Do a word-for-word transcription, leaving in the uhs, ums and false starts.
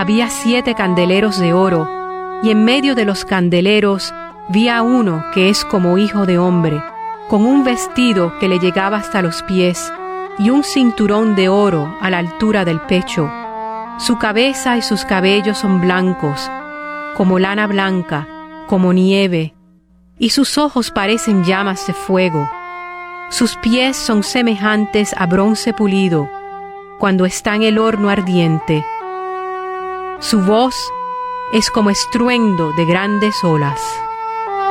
había siete candeleros de oro, y en medio de los candeleros vi a uno que es como hijo de hombre, con un vestido que le llegaba hasta los pies, y un cinturón de oro a la altura del pecho. Su cabeza y sus cabellos son blancos, como lana blanca, como nieve, y sus ojos parecen llamas de fuego. Sus pies son semejantes a bronce pulido, cuando está en el horno ardiente. Su voz es como estruendo de grandes olas.